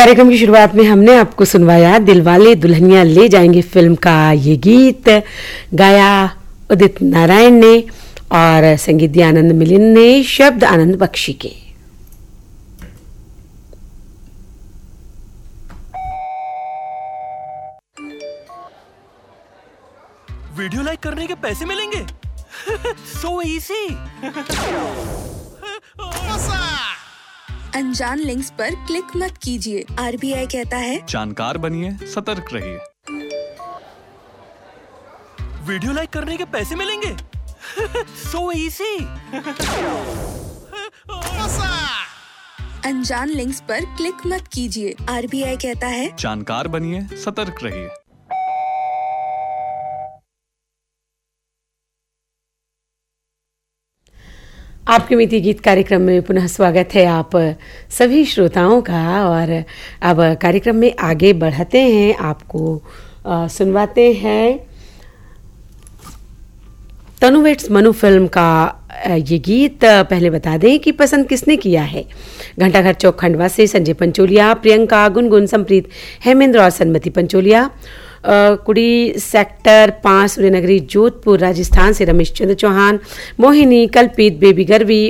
कार्यक्रम की शुरुआत में हमने आपको सुनवाया दिलवाले दुल्हनिया ले जाएंगे फिल्म का ये गीत। गाया उदित नारायण ने और संगीत दिया आनंद मिलिंद ने, शब्द आनंद बख्शी के। वीडियो लाइक करने के पैसे मिलेंगे? So easy. अनजान लिंक्स पर क्लिक मत कीजिए। आरबीआई कहता है जानकार बनिए, सतर्क रहिए। वीडियो लाइक करने के पैसे मिलेंगे? So easy. अनजान लिंक्स पर क्लिक मत कीजिए। आरबीआई कहता है जानकार बनिए, सतर्क रहिए। आपके मीठी गीत कार्यक्रम में पुनः स्वागत है आप सभी श्रोताओं का। और अब कार्यक्रम में आगे बढ़ाते हैं, आपको सुनवाते हैं तनु वेट्स मनु फिल्म का ये गीत। पहले बता दें कि पसंद किसने किया है। घंटाघर चौक खंडवा से संजय पंचोलिया, प्रियंका, गुनगुन, संप्रीत, हेमेंद्र और सन्मति पंचोलिया। कुड़ी सेक्टर 5 सूर्यनगरी जोधपुर राजस्थान से रमेश चंद्र चौहान, मोहिनी, कल्पित, बेबी गर्वी